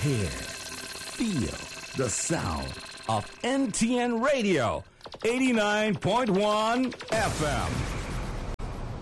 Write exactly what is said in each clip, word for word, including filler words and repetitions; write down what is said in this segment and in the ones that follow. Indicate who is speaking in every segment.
Speaker 1: Hear, feel the sound of N T N Radio, eighty-nine point one F M.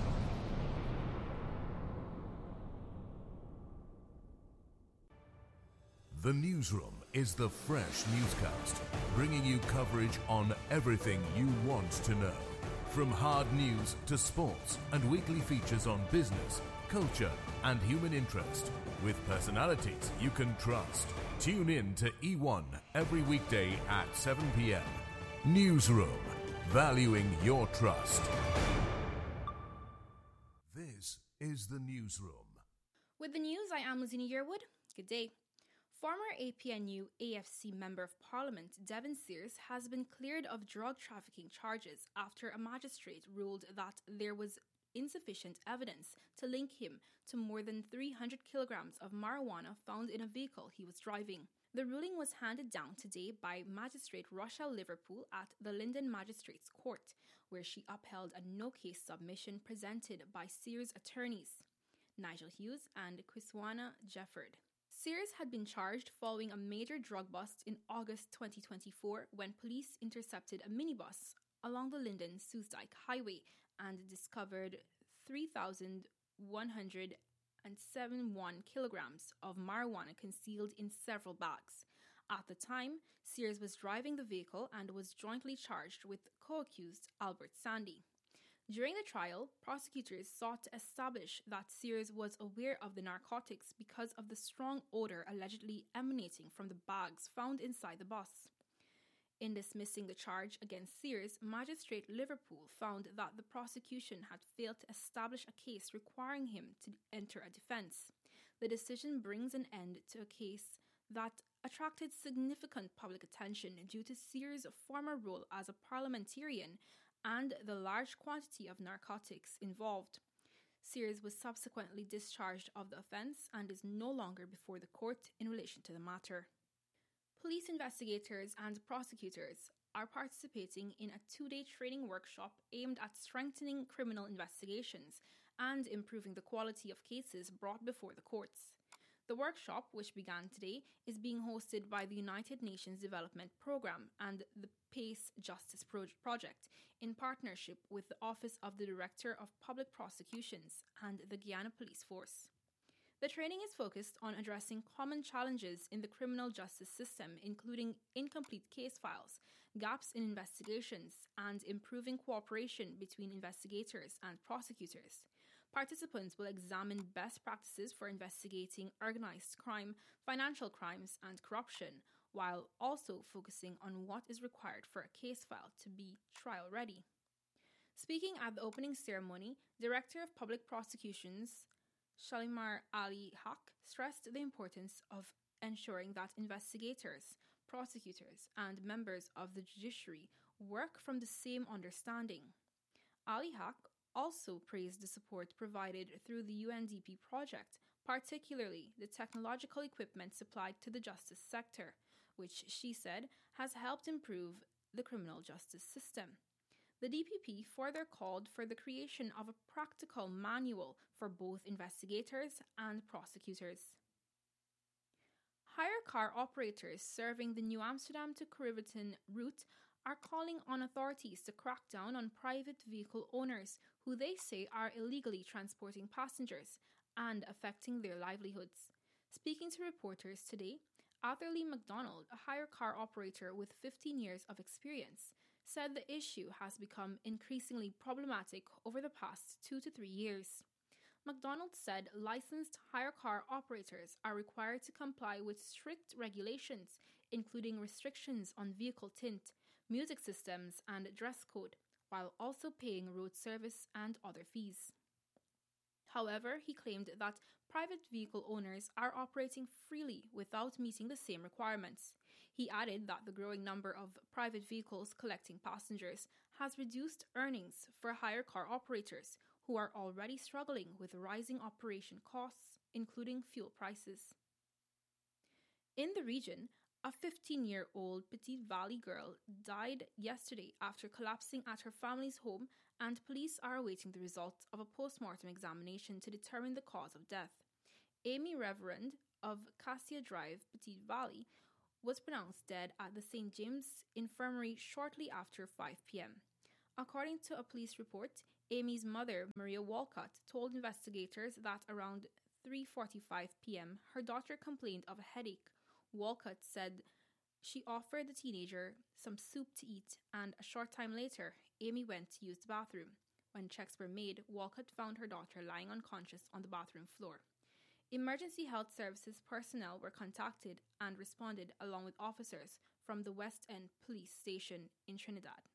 Speaker 2: The Newsroom is the fresh newscast, bringing you coverage on everything you want to know. From hard news to sports and weekly features on business, culture and human interest, with personalities you can trust. Tune in to E one every weekday at seven p.m. Newsroom, valuing your trust. This is the Newsroom.
Speaker 3: With the news, I am Lizina Yearwood. Good day. Former A P N U A F C Member of Parliament Devon Sears has been cleared of drug trafficking charges after a magistrate ruled that there was insufficient evidence to link him to more than three hundred kilograms of marijuana found in a vehicle he was driving. The ruling was handed down today by Magistrate Rochelle Liverpool at the Linden Magistrates Court, where she upheld a no-case submission presented by Sears' attorneys, Nigel Hughes and Chriswana Jefford. Sears had been charged following a major drug bust in August twenty twenty-four when police intercepted a minibus along the Linden-Soosdijk Highway and discovered three thousand one hundred seventy-one kilograms of marijuana concealed in several bags. At the time, Sears was driving the vehicle and was jointly charged with co-accused Albert Sandy. During the trial, prosecutors sought to establish that Sears was aware of the narcotics because of the strong odor allegedly emanating from the bags found inside the bus. In dismissing the charge against Sears, Magistrate Liverpool found that the prosecution had failed to establish a case requiring him to enter a defense. The decision brings an end to a case that attracted significant public attention due to Sears' former role as a parliamentarian and the large quantity of narcotics involved. Sears was subsequently discharged of the offence and is no longer before the court in relation to the matter. Police investigators and prosecutors are participating in a two-day training workshop aimed at strengthening criminal investigations and improving the quality of cases brought before the courts. The workshop, which began today, is being hosted by the United Nations Development Programme and the PACE Justice Project in partnership with the Office of the Director of Public Prosecutions and the Guyana Police Force. The training is focused on addressing common challenges in the criminal justice system, including incomplete case files, gaps in investigations, and improving cooperation between investigators and prosecutors. Participants will examine best practices for investigating organized crime, financial crimes, and corruption, while also focusing on what is required for a case file to be trial-ready. Speaking at the opening ceremony, Director of Public Prosecutions Shalimar Ali Haq stressed the importance of ensuring that investigators, prosecutors, and members of the judiciary work from the same understanding. Ali Haq also praised the support provided through the U N D P project, particularly the technological equipment supplied to the justice sector, which she said has helped improve the criminal justice system. The D P P further called for the creation of a practical manual for both investigators and prosecutors. Hire car operators serving the New Amsterdam to Corriverton route are calling on authorities to crack down on private vehicle owners who they say are illegally transporting passengers and affecting their livelihoods. Speaking to reporters today, Atherley MacDonald, a hire car operator with fifteen years of experience, said the issue has become increasingly problematic over the past two to three years. MacDonald said licensed hire car operators are required to comply with strict regulations, including restrictions on vehicle tint, music systems, and dress code, while also paying road service and other fees. However, he claimed that private vehicle owners are operating freely without meeting the same requirements. He added that the growing number of private vehicles collecting passengers has reduced earnings for hire car operators, who are already struggling with rising operation costs, including fuel prices. In the region, a fifteen-year-old Petite Valley girl died yesterday after collapsing at her family's home, and police are awaiting the results of a post-mortem examination to determine the cause of death. Amy Reverend, of Cassia Drive, Petite Valley, was pronounced dead at the Saint James Infirmary shortly after five p.m. According to a police report, Amy's mother, Maria Walcott, told investigators that around three forty-five p.m. her daughter complained of a headache. Walcott said she offered the teenager some soup to eat, and a short time later, Amy went to use the bathroom. When checks were made, Walcott found her daughter lying unconscious on the bathroom floor. Emergency health services personnel were contacted and responded along with officers from the West End Police Station in Trinidad.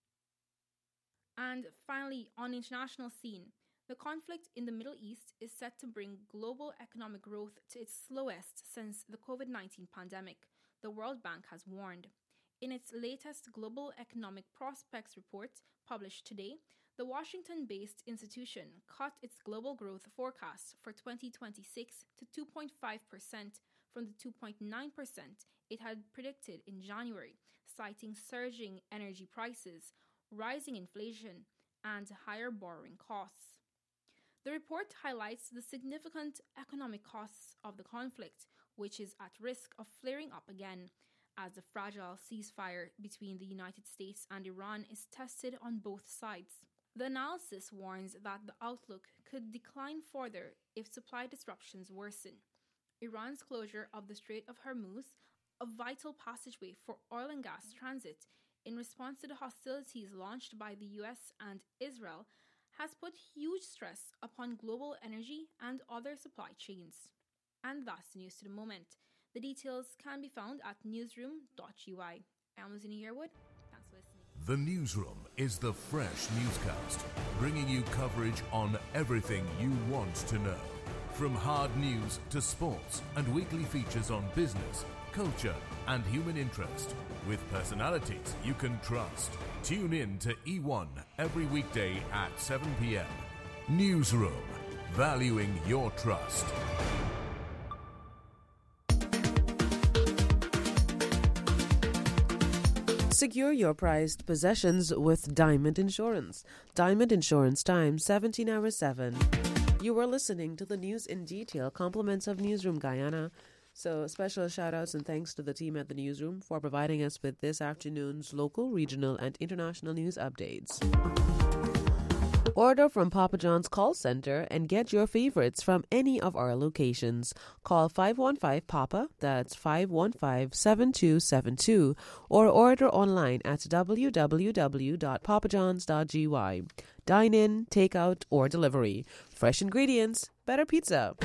Speaker 3: And finally, on the international scene, the conflict in the Middle East is set to bring global economic growth to its slowest since the covid nineteen pandemic, the World Bank has warned. In its latest Global Economic Prospects report published today, the Washington-based institution cut its global growth forecast for twenty twenty-six to two point five percent from the two point nine percent it had predicted in January, citing surging energy prices, rising inflation, and higher borrowing costs. The report highlights the significant economic costs of the conflict, which is at risk of flaring up again, as the fragile ceasefire between the United States and Iran is tested on both sides. The analysis warns that the outlook could decline further if supply disruptions worsen. Iran's closure of the Strait of Hormuz, a vital passageway for oil and gas transit, in response to the hostilities launched by the U S and Israel, has put huge stress upon global energy and other supply chains. And that's the news to the moment. The details can be found at newsroom dot U I. I'm Lizzie Yearwood. Thanks for listening.
Speaker 2: The Newsroom is the fresh newscast, bringing you coverage on everything you want to know. From hard news to sports and weekly features on business, culture, and human interest, with personalities you can trust. Tune in to E one every weekday at seven p.m. Newsroom, valuing your trust.
Speaker 4: Secure your prized possessions with Diamond Insurance. Diamond Insurance time, seventeen hours seven. You are listening to the news in detail, compliments of Newsroom Guyana. So special shout outs and thanks to the team at the Newsroom for providing us with this afternoon's local, regional, and international news updates. Order from Papa John's call center and get your favorites from any of our locations. Call five one five Papa, that's five one five, seven two seven two, or order online at w w w dot papa johns dot g y. Dine in, take out, or delivery. Fresh ingredients, better pizza.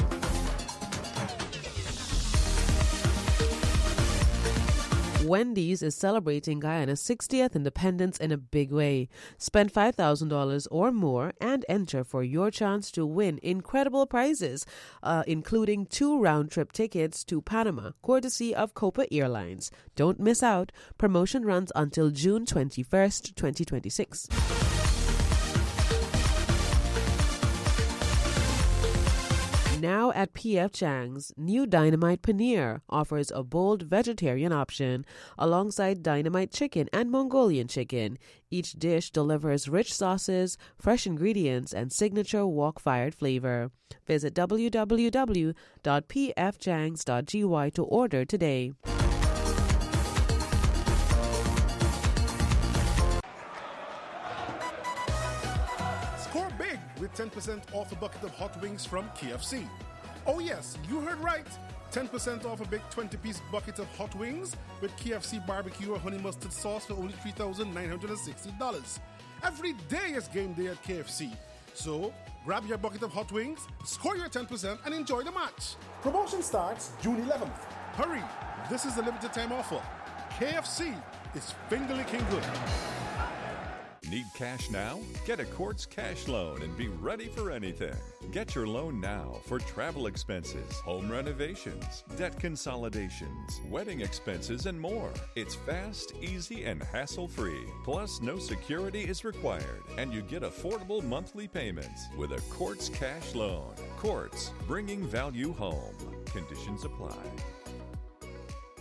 Speaker 4: Wendy's is celebrating Guyana's sixtieth independence in a big way. Spend five thousand dollars or more and enter for your chance to win incredible prizes, uh, including two round-trip tickets to Panama, courtesy of Copa Airlines. Don't miss out. Promotion runs until June twenty-first, twenty twenty-six. Now at P F Chang's, new Dynamite Paneer offers a bold vegetarian option alongside Dynamite Chicken and Mongolian Chicken. Each dish delivers rich sauces, fresh ingredients, and signature wok-fired flavor. Visit w w w dot p f changs dot g y to order today.
Speaker 5: Score big with ten percent off a bucket of hot wings from K F C. Oh yes, you heard right. ten percent off a big twenty-piece bucket of hot wings with K F C barbecue or honey mustard sauce for only three thousand nine hundred sixty dollars. Every day is game day at K F C. So, grab your bucket of hot wings, score your ten percent, and enjoy the match. Promotion starts June eleventh. Hurry, this is a limited time offer. K F C is finger-licking good.
Speaker 6: Need cash now? Get a Quartz cash loan and be ready for anything. Get your loan now for travel expenses, home renovations, debt consolidations, wedding expenses, and more. It's fast, easy, and hassle-free. Plus, no security is required, and you get affordable monthly payments with a Quartz cash loan. Quartz, bringing value home. Conditions apply.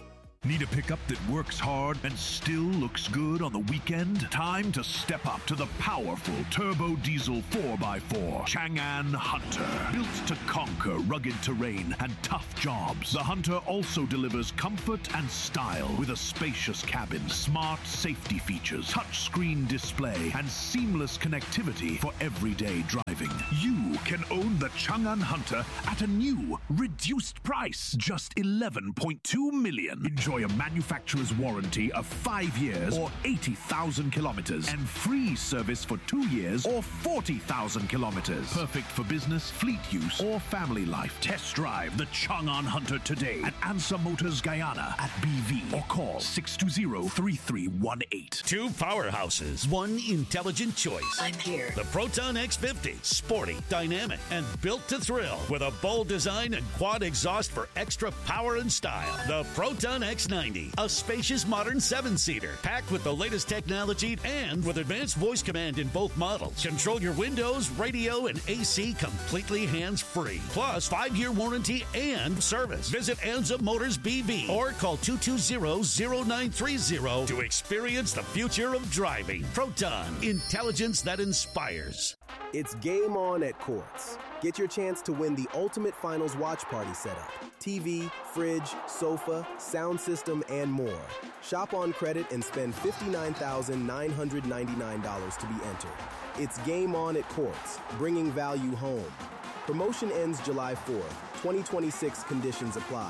Speaker 7: Need a pickup that works hard and still looks good on the weekend? Time to step up to the powerful turbo diesel four by four Chang'an Hunter. Built to conquer rugged terrain and tough jobs, the Hunter also delivers comfort and style with a spacious cabin, smart safety features, touchscreen display, and seamless connectivity for everyday driving. You can own the Chang'an Hunter at a new, reduced price, just eleven point two million. Enjoy a manufacturer's warranty of five years or eighty thousand kilometers and free service for two years or forty thousand kilometers. Perfect for business, fleet use, or family life. Test drive the Chang'an Hunter today at Ansa Motors Guyana at B V or call six two zero, three three one eight.
Speaker 8: Two powerhouses, one intelligent choice.
Speaker 9: I'm here.
Speaker 8: The Proton X fifty. Sporty, dynamic, and built to thrill. With a bold design and quad exhaust for extra power and style. The Proton X ninety. A spacious modern seven-seater. Packed with the latest technology and with advanced voice command in both models. Control your windows, radio, and A C completely hands-free. Plus, five-year warranty and service. Visit Anza Motors B V or call two two zero, zero nine three zero to experience the future of driving. Proton. Intelligence that inspires.
Speaker 10: It's game on at Quartz. Get your chance to win the ultimate finals watch party setup. T V, fridge, sofa, sound system, and more. Shop on credit and spend fifty-nine thousand nine hundred ninety-nine dollars to be entered. It's game on at Quartz, bringing value home. Promotion ends July fourth. twenty twenty-six conditions apply.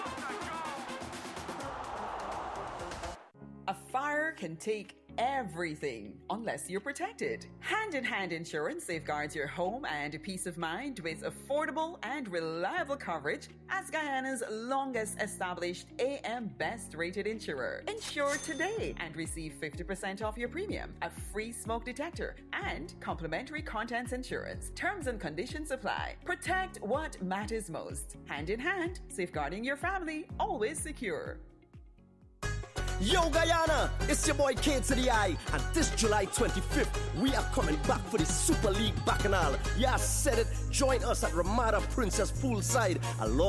Speaker 11: A fire can take everything unless you're protected. Hand-in-Hand Insurance safeguards your home and peace of mind with affordable and reliable coverage as Guyana's longest established A M Best rated insurer. Insure today and receive fifty percent off your premium, a free smoke detector, and complimentary contents insurance. Terms and conditions apply. Protect what matters most. Hand in hand, safeguarding your family, always secure.
Speaker 12: Yo Guyana, it's your boy K to the I, and this July twenty-fifth, we are coming back for the Super League Bacchanal. Yeah, I said it, join us at Ramada Princess Poolside along